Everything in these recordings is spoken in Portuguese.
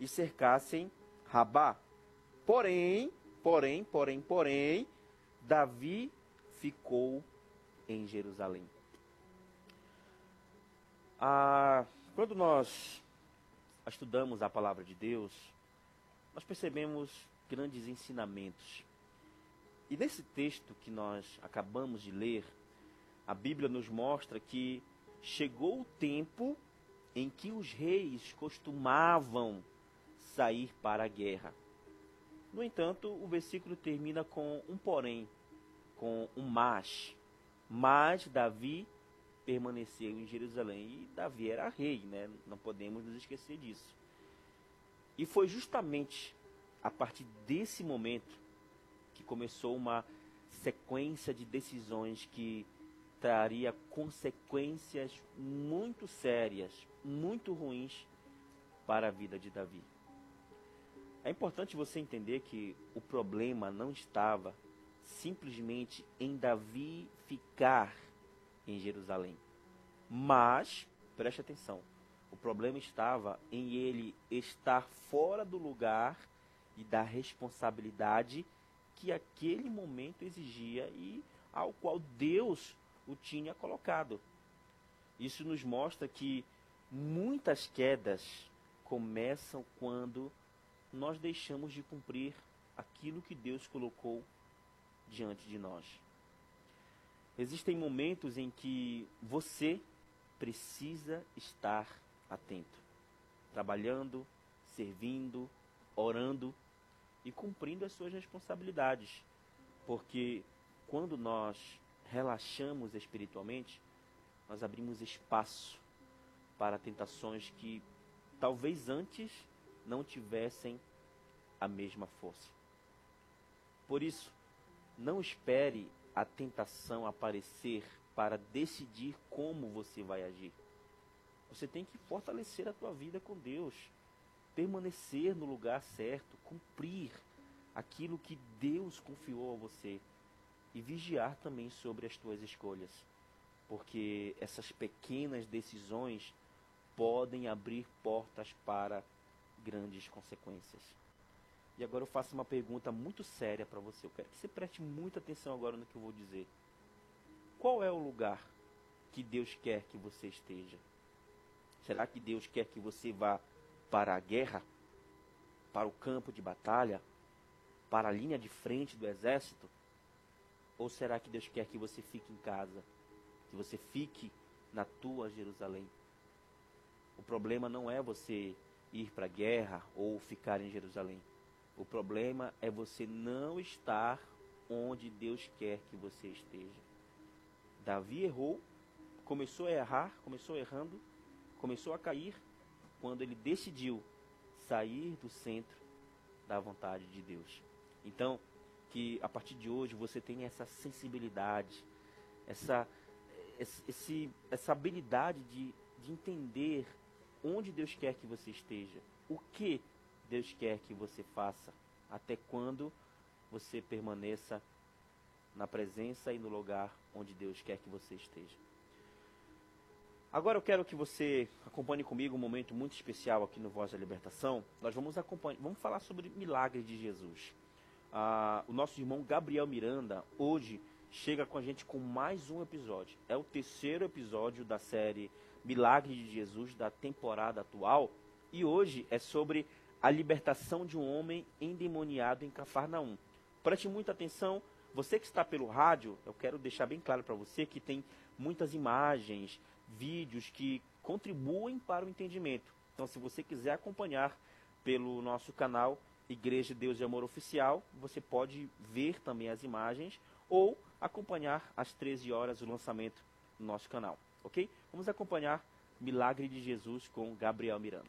e cercassem Rabá. Porém, Davi ficou em Jerusalém. Quando nós estudamos a palavra de Deus, nós percebemos grandes ensinamentos. E nesse texto que nós acabamos de ler, a Bíblia nos mostra que chegou o tempo em que os reis costumavam sair para a guerra. No entanto, o versículo termina com um porém, com um mas. Mas Davi permaneceu em Jerusalém. E Davi era rei, né? Não podemos nos esquecer disso. E foi justamente a partir desse momento que começou uma sequência de decisões que traria consequências muito sérias, muito ruins para a vida de Davi. É importante você entender que o problema não estava simplesmente em Davi ficar em Jerusalém. Mas, preste atenção, o problema estava em ele estar fora do lugar e da responsabilidade que aquele momento exigia e ao qual Deus o tinha colocado. Isso nos mostra que muitas quedas começam quando nós deixamos de cumprir aquilo que Deus colocou diante de nós. Existem momentos em que você precisa estar atento, trabalhando, servindo, orando e cumprindo as suas responsabilidades. Porque quando nós relaxamos espiritualmente, nós abrimos espaço para tentações que talvez antes não tivessem a mesma força. Por isso, não espere a tentação aparecer para decidir como você vai agir. Você tem que fortalecer a tua vida com Deus, permanecer no lugar certo, cumprir aquilo que Deus confiou a você e vigiar também sobre as tuas escolhas, porque essas pequenas decisões podem abrir portas para grandes consequências. E agora eu faço uma pergunta muito séria para você. Eu quero que você preste muita atenção agora no que eu vou dizer. Qual é o lugar que Deus quer que você esteja? Será que Deus quer que você vá para a guerra? Para o campo de batalha? Para a linha de frente do exército? Ou será que Deus quer que você fique em casa? Que você fique na tua Jerusalém? O problema não é você ir para a guerra ou ficar em Jerusalém. O problema é você não estar onde Deus quer que você esteja. Davi errou, começou a errar, começou errando, começou a cair quando ele decidiu sair do centro da vontade de Deus. Então, que a partir de hoje você tenha essa sensibilidade, essa habilidade de entender onde Deus quer que você esteja, o que Deus quer que você faça, até quando você permaneça na presença e no lugar onde Deus quer que você esteja. Agora eu quero que você acompanhe comigo um momento muito especial aqui no Voz da Libertação. Nós vamos falar sobre milagres de Jesus. O nosso irmão Gabriel Miranda hoje chega com a gente com mais um episódio. É o terceiro episódio da série Milagres de Jesus da temporada atual. E hoje é sobre a libertação de um homem endemoniado em Cafarnaum. Preste muita atenção. Você que está pelo rádio, eu quero deixar bem claro para você que tem muitas imagens, vídeos que contribuem para o entendimento. Então, se você quiser acompanhar pelo nosso canal Igreja Deus e Amor Oficial, você pode ver também as imagens ou acompanhar às 13 horas o lançamento no nosso canal, ok? Vamos acompanhar Milagre de Jesus com Gabriel Miranda.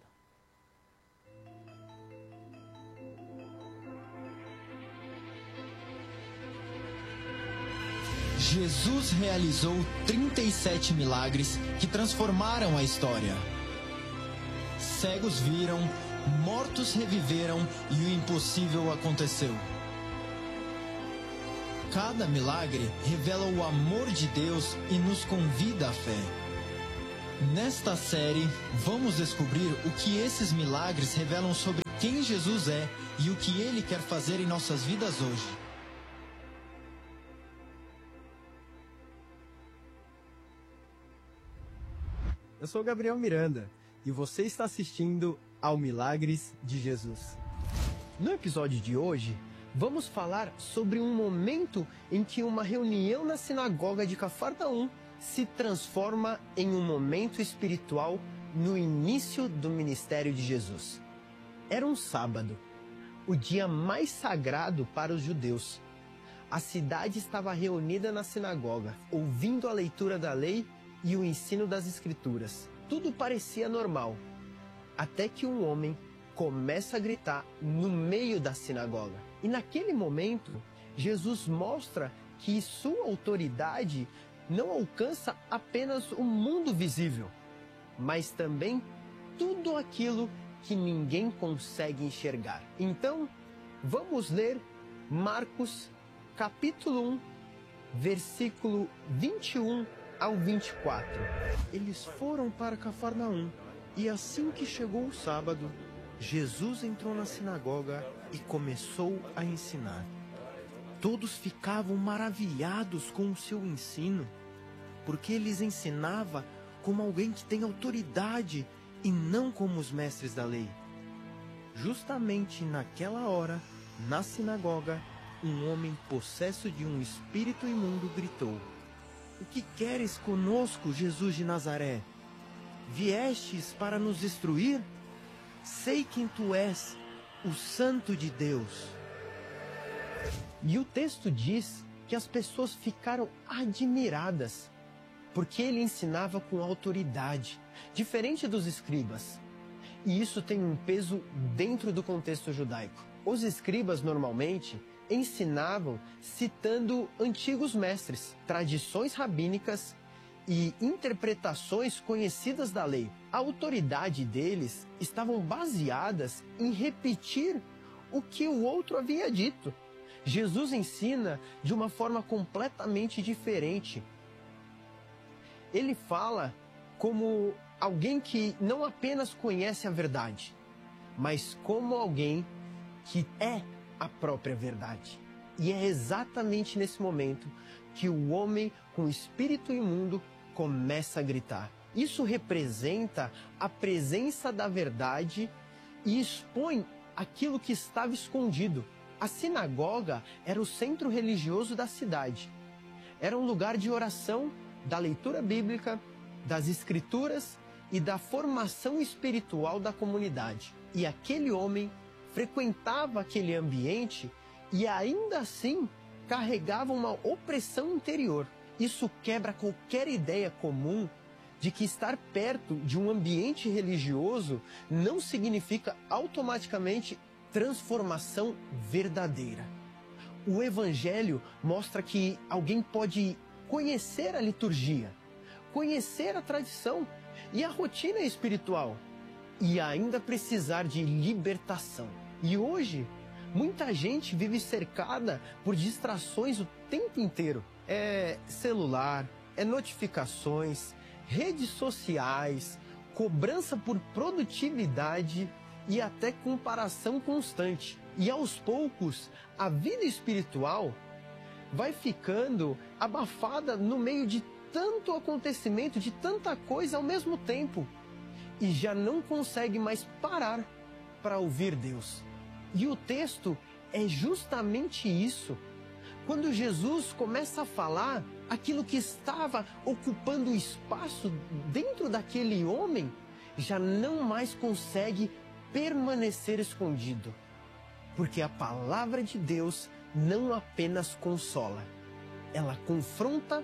Jesus realizou 37 milagres que transformaram a história. Cegos viram, mortos reviveram e o impossível aconteceu. Cada milagre revela o amor de Deus e nos convida à fé. Nesta série, vamos descobrir o que esses milagres revelam sobre quem Jesus é e o que Ele quer fazer em nossas vidas hoje. Eu sou Gabriel Miranda e você está assistindo ao Milagres de Jesus. No episódio de hoje, vamos falar sobre um momento em que uma reunião na sinagoga de Cafarnaum se transforma em um momento espiritual no início do ministério de Jesus. Era um sábado, o dia mais sagrado para os judeus. A cidade estava reunida na sinagoga, ouvindo a leitura da lei e o ensino das escrituras. Tudo parecia normal, até que um homem começa a gritar no meio da sinagoga. E naquele momento, Jesus mostra que sua autoridade não alcança apenas o mundo visível, mas também tudo aquilo que ninguém consegue enxergar. Então, vamos ler Marcos, capítulo 1, versículo 21 ao 24. Eles foram para Cafarnaum, e assim que chegou o sábado, Jesus entrou na sinagoga e começou a ensinar. Todos ficavam maravilhados com o seu ensino, porque ele ensinava como alguém que tem autoridade e não como os mestres da lei. Justamente naquela hora, na sinagoga, um homem possesso de um espírito imundo gritou: "O que queres conosco, Jesus de Nazaré? Viestes para nos destruir? Sei quem tu és, o Santo de Deus." E o texto diz que as pessoas ficaram admiradas, porque ele ensinava com autoridade, diferente dos escribas. E isso tem um peso dentro do contexto judaico. Os escribas normalmente ensinavam citando antigos mestres, tradições rabínicas e interpretações conhecidas da lei. A autoridade deles estavam baseadas em repetir o que o outro havia dito. Jesus ensina de uma forma completamente diferente. Ele fala como alguém que não apenas conhece a verdade, mas como alguém que é a própria verdade. E é exatamente nesse momento que o homem com o espírito imundo começa a gritar. Isso representa a presença da verdade e expõe aquilo que estava escondido. A sinagoga era o centro religioso da cidade. Era um lugar de oração, da leitura bíblica, das escrituras e da formação espiritual da comunidade. E aquele homem frequentava aquele ambiente e ainda assim carregava uma opressão interior. Isso quebra qualquer ideia comum de que estar perto de um ambiente religioso não significa automaticamente transformação verdadeira. O Evangelho mostra que alguém pode conhecer a liturgia, conhecer a tradição e a rotina espiritual e ainda precisar de libertação. E hoje, muita gente vive cercada por distrações o tempo inteiro. É celular, é notificações, redes sociais, cobrança por produtividade e até comparação constante. E aos poucos, a vida espiritual vai ficando abafada no meio de tanto acontecimento, de tanta coisa ao mesmo tempo. E já não consegue mais parar para ouvir Deus. E o texto é justamente isso. Quando Jesus começa a falar, aquilo que estava ocupando espaço dentro daquele homem já não mais consegue permanecer escondido. Porque a palavra de Deus não apenas consola, ela confronta,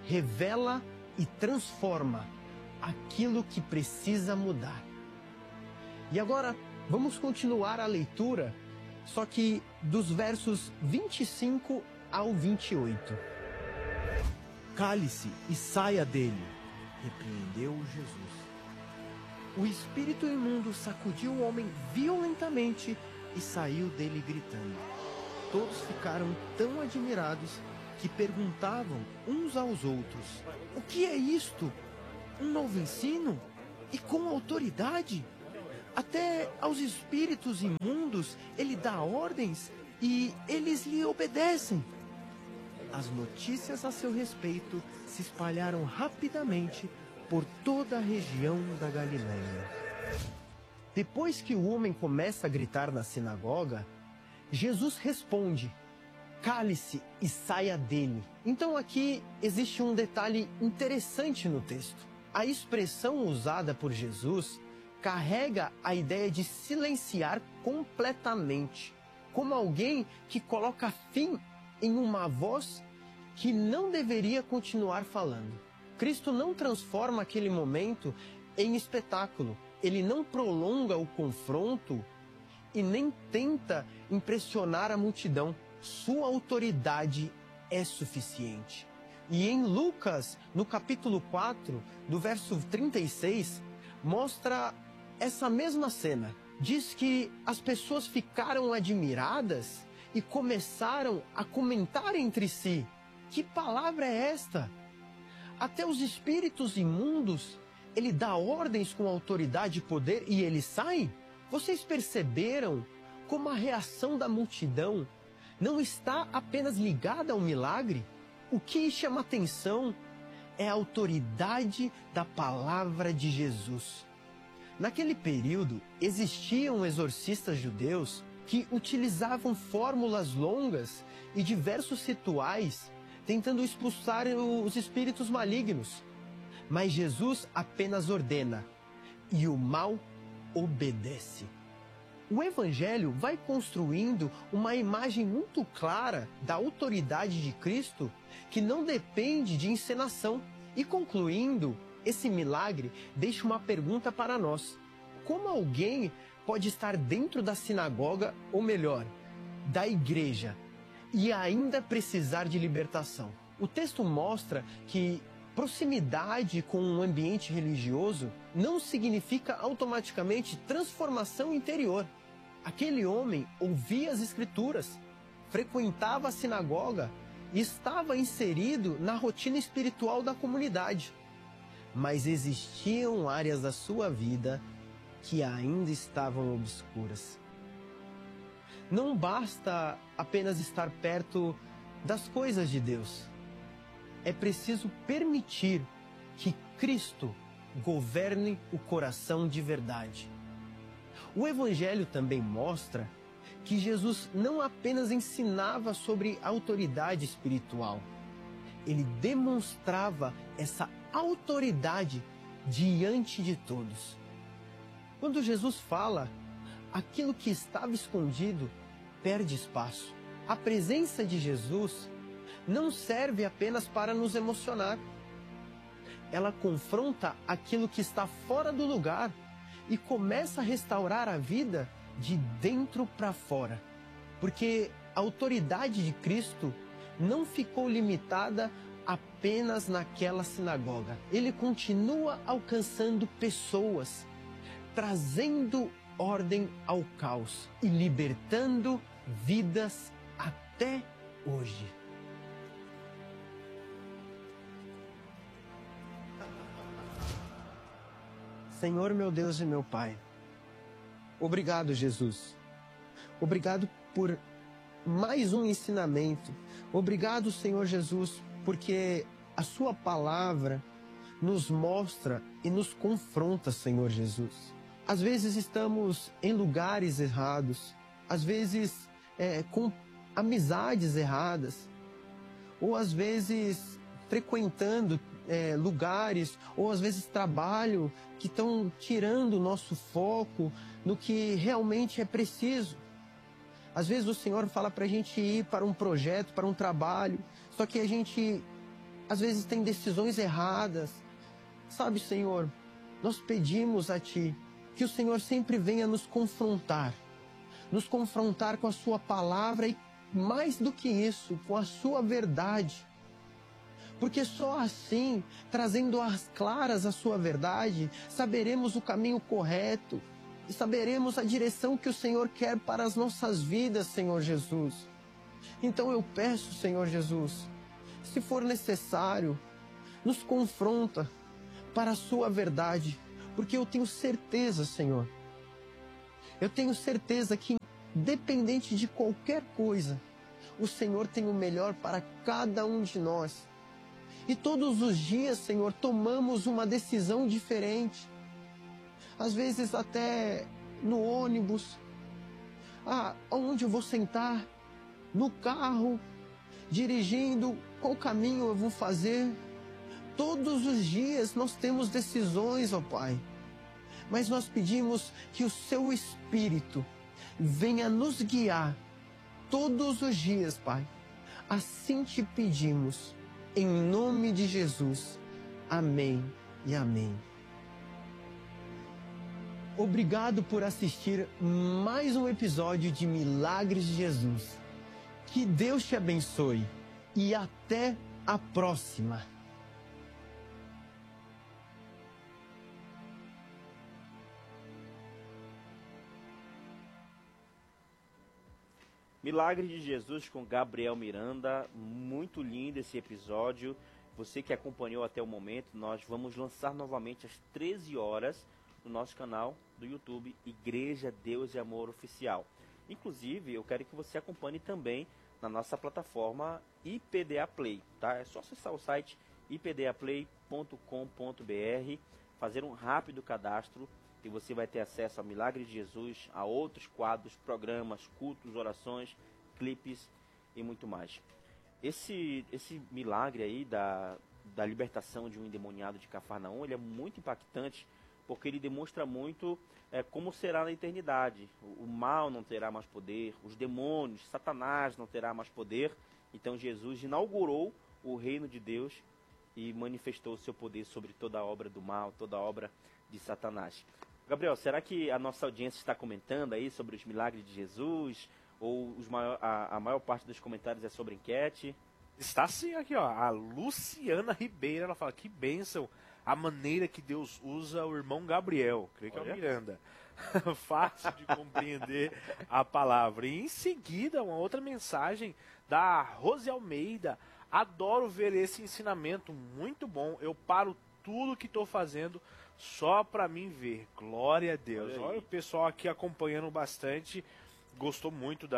revela e transforma aquilo que precisa mudar. E agora vamos continuar a leitura, só que dos versos 25 ao 28. "Cale-se e saia dele", repreendeu Jesus. O espírito imundo sacudiu o homem violentamente e saiu dele gritando. Todos ficaram tão admirados que perguntavam uns aos outros: "O que é isto? Um novo ensino? E com autoridade? Até aos espíritos imundos ele dá ordens e eles lhe obedecem. As notícias a seu respeito se espalharam rapidamente por toda a região da Galiléia. Depois que o homem começa a gritar na sinagoga, Jesus responde: cale-se e saia dele. Então aqui existe um detalhe interessante no texto. A expressão usada por Jesus carrega a ideia de silenciar completamente, como alguém que coloca fim em uma voz que não deveria continuar falando. Cristo não transforma aquele momento em espetáculo. Ele não prolonga o confronto e nem tenta impressionar a multidão. Sua autoridade é suficiente. E em Lucas, no capítulo 4, do verso 36, mostra essa mesma cena. Diz que as pessoas ficaram admiradas e começaram a comentar entre si: que palavra é esta? Até os espíritos imundos, ele dá ordens com autoridade e poder e eles saem? Vocês perceberam como a reação da multidão não está apenas ligada ao milagre? O que chama atenção é a autoridade da palavra de Jesus. Naquele período, existiam exorcistas judeus que utilizavam fórmulas longas e diversos rituais tentando expulsar os espíritos malignos. Mas Jesus apenas ordena e o mal obedece. O Evangelho vai construindo uma imagem muito clara da autoridade de Cristo que não depende de encenação. E concluindo, esse milagre deixa uma pergunta para nós: como alguém pode estar dentro da sinagoga, ou melhor, da igreja, e ainda precisar de libertação? O texto mostra que proximidade com um ambiente religioso não significa automaticamente transformação interior. Aquele homem ouvia as Escrituras, frequentava a sinagoga e estava inserido na rotina espiritual da comunidade. Mas existiam áreas da sua vida que ainda estavam obscuras. Não basta apenas estar perto das coisas de Deus. É preciso permitir que Cristo governe o coração de verdade. O Evangelho também mostra que Jesus não apenas ensinava sobre autoridade espiritual, ele demonstrava essa autoridade diante de todos. Quando Jesus fala, aquilo que estava escondido perde espaço. A presença de Jesus não serve apenas para nos emocionar. Ela confronta aquilo que está fora do lugar e começa a restaurar a vida de dentro para fora. Porque a autoridade de Cristo não ficou limitada apenas naquela sinagoga. Ele continua alcançando pessoas, trazendo ordem ao caos e libertando vidas até hoje. Senhor, meu Deus e meu Pai, obrigado, Jesus. Obrigado por mais um ensinamento. Obrigado, Senhor Jesus, porque a Sua palavra nos mostra e nos confronta, Senhor Jesus. Às vezes estamos em lugares errados, às vezes com amizades erradas, ou às vezes frequentando lugares, ou às vezes trabalho que estão tirando o nosso foco no que realmente é preciso. Às vezes o Senhor fala para a gente ir para um projeto, para um trabalho, só que a gente às vezes tem decisões erradas. Sabe, Senhor, nós pedimos a Ti que o Senhor sempre venha nos confrontar com a Sua palavra e, mais do que isso, com a Sua verdade. Porque só assim, trazendo às claras a Sua verdade, saberemos o caminho correto e saberemos a direção que o Senhor quer para as nossas vidas, Senhor Jesus. Então eu peço, Senhor Jesus, se for necessário, nos confronta para a Sua verdade, porque eu tenho certeza, Senhor, Eu tenho certeza que, independente de qualquer coisa, o Senhor tem o melhor para cada um de nós. E todos os dias, Senhor, tomamos uma decisão diferente. Às vezes até no ônibus. Onde eu vou sentar? No carro? Dirigindo? Qual caminho eu vou fazer? Todos os dias nós temos decisões, ó Pai. Mas nós pedimos que o Seu Espírito venha nos guiar todos os dias, Pai. Assim te pedimos, em nome de Jesus. Amém e amém. Obrigado por assistir mais um episódio de Milagres de Jesus. Que Deus te abençoe e até a próxima. Milagre de Jesus com Gabriel Miranda, muito lindo esse episódio. Você que acompanhou até o momento, nós vamos lançar novamente às 13 horas no nosso canal do YouTube, Igreja Deus e Amor Oficial. Inclusive, eu quero que você acompanhe também na nossa plataforma IPDA Play, tá? É só acessar o site ipdaplay.com.br, fazer um rápido cadastro e você vai ter acesso a Milagre de Jesus, a outros quadros, programas, cultos, orações, clipes e muito mais. Esse milagre aí da libertação de um endemoniado de Cafarnaum, ele é muito impactante, porque ele demonstra muito como será na eternidade. O mal não terá mais poder, os demônios, Satanás não terá mais poder. Então Jesus inaugurou o reino de Deus e manifestou o seu poder sobre toda a obra do mal, toda a obra de Satanás. Gabriel, será que a nossa audiência está comentando aí sobre os milagres de Jesus? Ou a maior parte dos comentários é sobre enquete? Está sim aqui, ó. A Luciana Ribeiro, ela fala, que bênção a maneira que Deus usa o irmão Gabriel. Creio que é o Miranda. Fácil de compreender a palavra. E em seguida, uma outra mensagem da Rose Almeida. Adoro ver esse ensinamento, muito bom. Eu paro tudo que estou fazendo só para mim ver. Glória a Deus. Olha o pessoal aqui acompanhando bastante. Gostou muito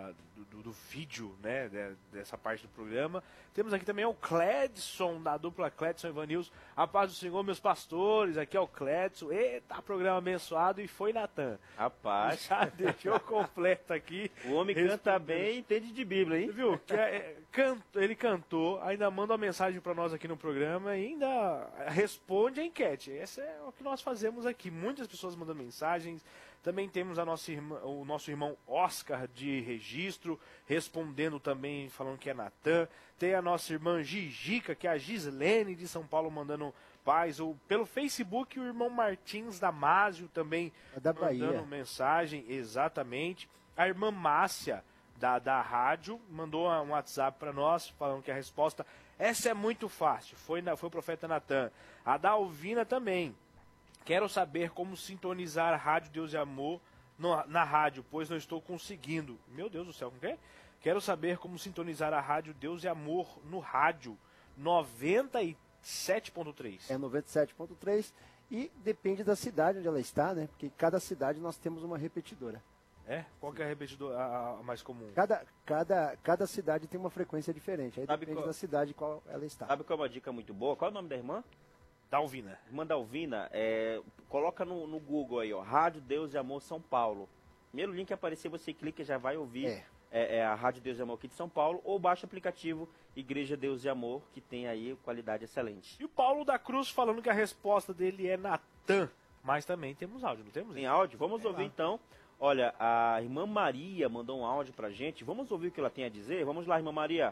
do vídeo, né, dessa parte do programa. Temos aqui também o Cledson, da dupla Cledson e Vanils. A paz do Senhor, meus pastores. Aqui é o Cledson. Eita, programa abençoado. E foi Natan. Rapaz, já deixou completo aqui. O homem canta bem e entende de Bíblia, hein? Você viu? Ele cantou, ainda manda uma mensagem para nós aqui no programa e ainda responde a enquete. Esse é o que nós fazemos aqui. Muitas pessoas mandam mensagens. Também temos o nosso irmão Oscar de Registro, respondendo também, falando que é Natan. Tem a nossa irmã Gigica, que é a Gislene de São Paulo, mandando paz. Pelo Facebook, o irmão Martins Damásio também da mandando Bahia. mensagem, exatamente. A irmã Márcia, da rádio, mandou um WhatsApp para nós, falando que a resposta, essa é muito fácil, foi o profeta Natan. A Dalvina também. Quero saber como sintonizar a Rádio Deus e Amor na rádio, pois não estou conseguindo. Meu Deus do céu, como que é? Quero saber como sintonizar a Rádio Deus e Amor no rádio 97.3. É 97.3 e depende da cidade onde ela está, né? Porque cada cidade nós temos uma repetidora. É? Qual que é a repetidora a mais comum? Cada cidade tem uma frequência diferente. Aí depende da cidade qual ela está. Sabe qual é uma dica muito boa? Qual é o nome da irmã? Dalvina. Irmã Dalvina, coloca no Google aí, ó, Rádio Deus e Amor São Paulo. Primeiro link que aparecer, você clica e já vai ouvir a Rádio Deus e Amor aqui de São Paulo, ou baixa o aplicativo Igreja Deus e Amor, que tem aí qualidade excelente. E o Paulo da Cruz falando que a resposta dele é Natan. Mas também temos áudio, não temos? Tem áudio? Vamos ouvir então. Olha, a irmã Maria mandou um áudio pra gente. Vamos ouvir o que ela tem a dizer? Vamos lá, irmã Maria.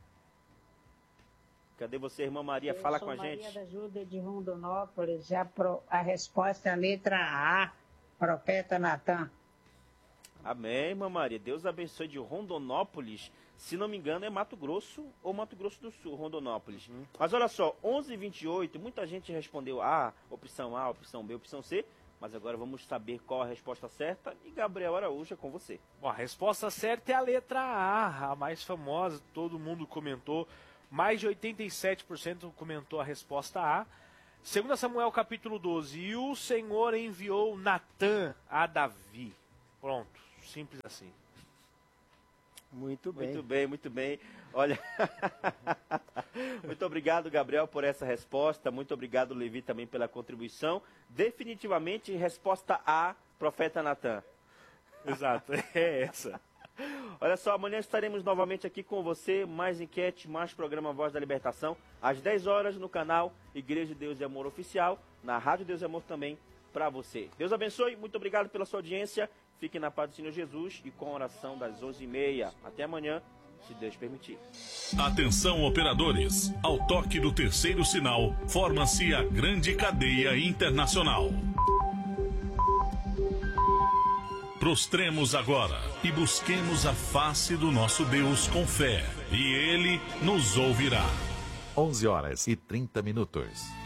Cadê você, irmã Maria? Fala com a gente. Maria da Ajuda de Rondonópolis. A resposta é a letra A, profeta Natan. Amém, irmã Maria. Deus abençoe de Rondonópolis. Se não me engano, é Mato Grosso ou Mato Grosso do Sul, Rondonópolis. Mas olha só, 11h28, muita gente respondeu opção A, opção B, opção C. Mas agora vamos saber qual a resposta certa. E Gabriel Araújo é com você. Bom, a resposta certa é a letra A, a mais famosa. Todo mundo comentou. Mais de 87% comentou a resposta A. 2 Samuel capítulo 12. E o Senhor enviou Natan a Davi. Pronto, simples assim. Muito bem. Muito bem, muito bem. Olha, muito obrigado, Gabriel, por essa resposta. Muito obrigado, Levi, também pela contribuição. Definitivamente, resposta A, profeta Natan. Exato, é essa. Olha só, amanhã estaremos novamente aqui com você. Mais enquete, mais programa Voz da Libertação. Às 10 horas no canal Igreja de Deus e Amor Oficial. Na Rádio Deus e Amor também para você. Deus abençoe, muito obrigado pela sua audiência. Fique na paz do Senhor Jesus e com a oração das 11h30. Até amanhã, se Deus permitir. Atenção, operadores. Ao toque do terceiro sinal, forma-se a grande cadeia internacional. Prostremos agora e busquemos a face do nosso Deus com fé, e Ele nos ouvirá. 11h30.